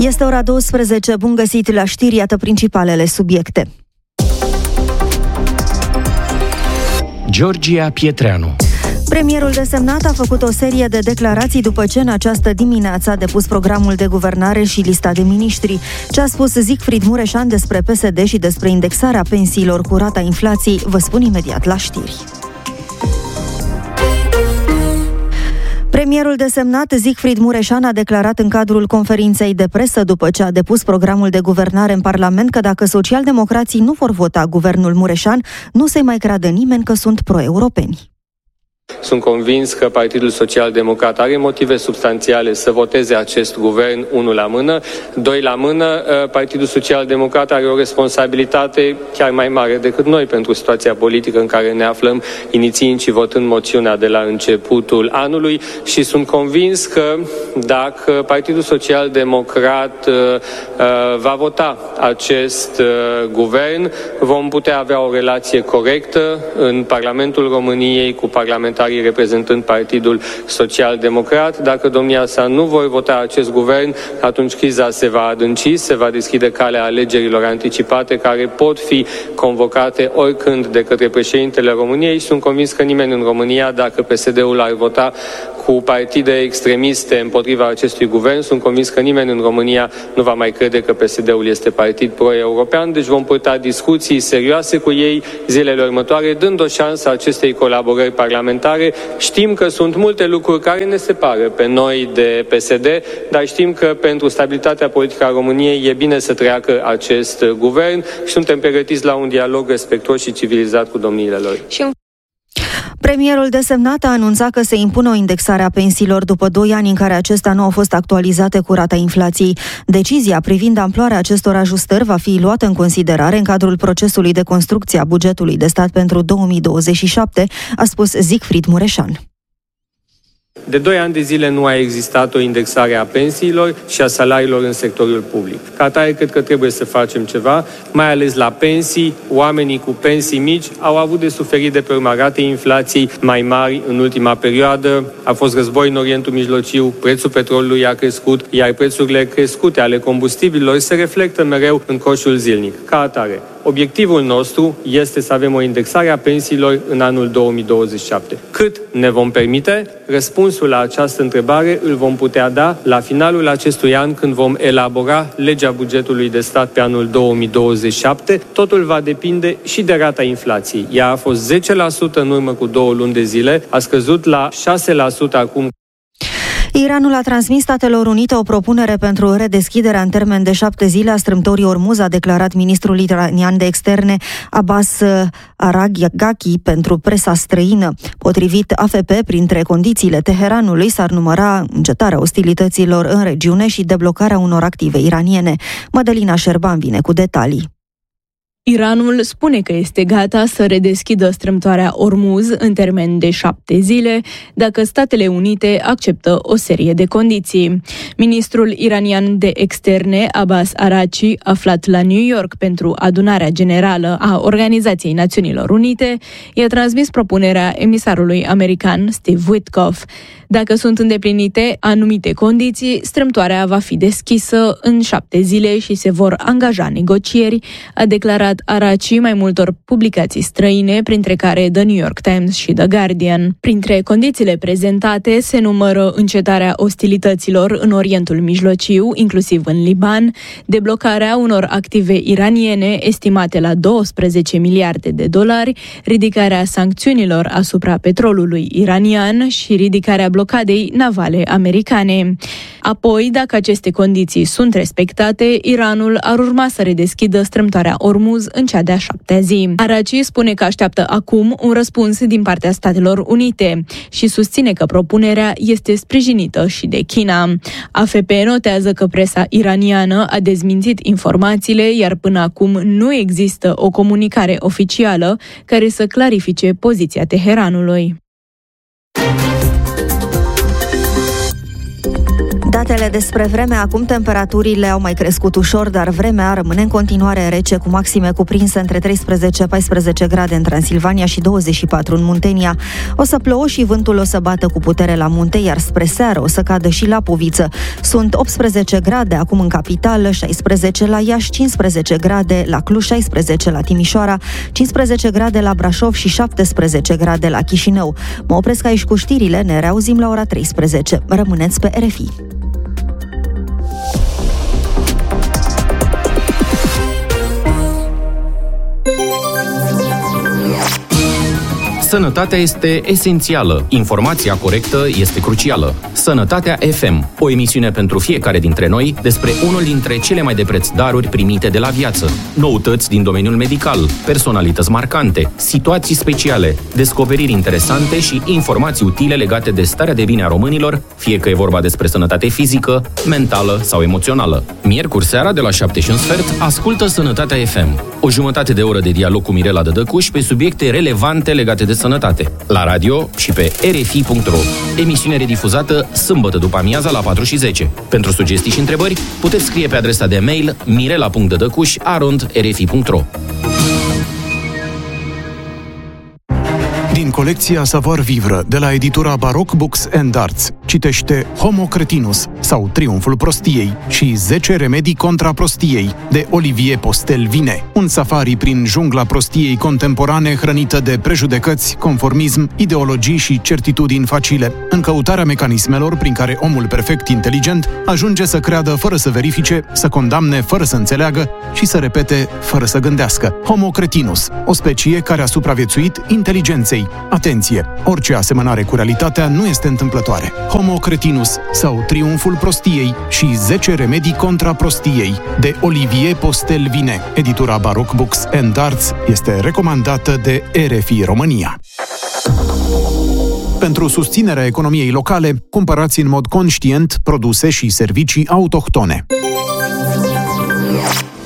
Este ora 12, bun găsit la știri, iată principalele subiecte. Georgia Pietreanu. Premierul desemnat a făcut o serie de declarații după ce în această dimineață a depus programul de guvernare și lista de miniștri. Ce a spus Siegfried Mureșan despre PSD și despre indexarea pensiilor cu rata inflației, vă spun imediat la știri. Premierul desemnat Siegfried Mureșan a declarat în cadrul conferinței de presă după ce a depus programul de guvernare în Parlament că dacă socialdemocrații nu vor vota guvernul Mureșan, nu se mai crede nimeni că sunt pro-europeni. Sunt convins că Partidul Social-Democrat are motive substanțiale să voteze acest guvern, unul la mână. Doi la mână, Partidul Social-Democrat are o responsabilitate chiar mai mare decât noi pentru situația politică în care ne aflăm, inițiind și votând moțiunea de la începutul anului, și sunt convins că dacă Partidul Social-Democrat va vota acest guvern, vom putea avea o relație corectă în Parlamentul României cu parlamentarii reprezentând Partidul Social-Democrat. Dacă domnia sa nu vor vota acest guvern, atunci criza se va adânci, se va deschide calea alegerilor anticipate care pot fi convocate oricând de către președintele României. Sunt convins că nimeni în România, dacă PSD-ul ar vota cu partide extremiste împotriva acestui guvern, sunt convins că nimeni în România nu va mai crede că PSD-ul este partid pro-european, deci vom purta discuții serioase cu ei zilele următoare, dând o șansă acestei colaborări parlamentare. Știm că sunt multe lucruri care ne separă pe noi de PSD, dar știm că pentru stabilitatea politică a României e bine să treacă acest guvern și suntem pregătiți la un dialog respectuos și civilizat cu domniile lor. Premierul desemnat a anunțat că se impune o indexare a pensiilor după 2 ani în care acestea nu au fost actualizate cu rata inflației. Decizia privind amploarea acestor ajustări va fi luată în considerare în cadrul procesului de construcție a bugetului de stat pentru 2027, a spus Siegfried Mureșan. De 2 ani de zile nu a existat o indexare a pensiilor și a salariilor în sectorul public. Ca atare, cred că trebuie să facem ceva, mai ales la pensii. Oamenii cu pensii mici au avut de suferit de pe urma ratei inflației mai mari în ultima perioadă. A fost război în Orientul Mijlociu, prețul petrolului a crescut, iar prețurile crescute ale combustibililor se reflectă mereu în coșul zilnic. Ca atare, obiectivul nostru este să avem o indexare a pensiilor în anul 2027. Cât ne vom permite? Răspunsul la această întrebare îl vom putea da la finalul acestui an, când vom elabora legea bugetului de stat pe anul 2027. Totul va depinde și de rata inflației. Ea a fost 10% în urmă cu 2 luni de zile, a scăzut la 6% acum. Iranul a transmis Statelor Unite o propunere pentru redeschiderea în termen de 7 zile a strâmtorii Ormuz, a declarat ministrul iranian de externe Abbas Araghchi pentru presa străină. Potrivit AFP, printre condițiile Teheranului s-ar număra încetarea ostilităților în regiune și deblocarea unor active iraniene. Mădălina Șerban vine cu detalii. Iranul spune că este gata să redeschidă strâmtoarea Ormuz în termen de 7 zile, dacă Statele Unite acceptă o serie de condiții. Ministrul iranian de externe, Abbas Araghchi, aflat la New York pentru adunarea generală a Organizației Națiunilor Unite, i-a transmis propunerea emisarului american Steve Witkoff. Dacă sunt îndeplinite anumite condiții, strâmtoarea va fi deschisă în 7 zile și se vor angaja negocieri, a declarat Araghchi mai multor publicații străine, printre care The New York Times și The Guardian. Printre condițiile prezentate se numără încetarea ostilităților în Orientul Mijlociu, inclusiv în Liban, deblocarea unor active iraniene estimate la 12 miliarde de dolari, ridicarea sancțiunilor asupra petrolului iranian și ridicarea blocadei navale americane. Apoi, dacă aceste condiții sunt respectate, Iranul ar urma să redeschidă strâmtoarea Ormuz în cea de-a 7-a zi. Araghchi spune că așteaptă acum un răspuns din partea Statelor Unite și susține că propunerea este sprijinită și de China. AFP notează că presa iraniană a dezmințit informațiile, iar până acum nu există o comunicare oficială care să clarifice poziția Teheranului. Datele despre vreme, acum temperaturile au mai crescut ușor, dar vremea rămâne în continuare rece, cu maxime cuprinse între 13-14 grade în Transilvania și 24 în Muntenia. O să plouă și vântul o să bată cu putere la munte, iar spre seară o să cadă și Lapoviță. Sunt 18 grade acum în capitală, 16 la Iași, 15 grade la Cluj, 16 la Timișoara, 15 grade la Brașov și 17 grade la Chișinău. Mă opresc aici cu știrile, ne reauzim la ora 13. Rămâneți pe RFI. Sănătatea este esențială, informația corectă este crucială. Sănătatea FM, o emisiune pentru fiecare dintre noi despre unul dintre cele mai de preț daruri primite de la viață. Noutăți din domeniul medical, personalități marcante, situații speciale, descoperiri interesante și informații utile legate de starea de bine a românilor, fie că e vorba despre sănătate fizică, mentală sau emoțională. Miercuri seara de la 7:15 ascultă Sănătatea FM, o jumătate de oră de dialog cu Mirela Dădăcuș pe subiecte relevante legate de sănătate, la radio și pe rfi.ro. Emisiune redifuzată sâmbătă după amiaza la 4:10. Pentru sugestii și întrebări, puteți scrie pe adresa de mail mirela.dădăcuș@rfi.ro. Din colecția Savoir Vivre de la editura Baroque Books and Arts, citește Homo Cretinus sau Triumful Prostiei și 10 remedii contra prostiei de Olivier Postel-Vinet. Un safari prin jungla prostiei contemporane hrănită de prejudecăți, conformism, ideologii și certitudini facile, în căutarea mecanismelor prin care omul perfect inteligent ajunge să creadă fără să verifice, să condamne fără să înțeleagă și să repete fără să gândească. Homo Cretinus, o specie care a supraviețuit inteligenței. Atenție! Orice asemănare cu realitatea nu este întâmplătoare. Homo Cretinus sau Triumful Prostiei și 10 remedii contra prostiei de Olivier Postel-Vinet. Editura Baroque Books and Arts este recomandată de RFI România. Pentru susținerea economiei locale, cumpărați în mod conștient produse și servicii autohtone.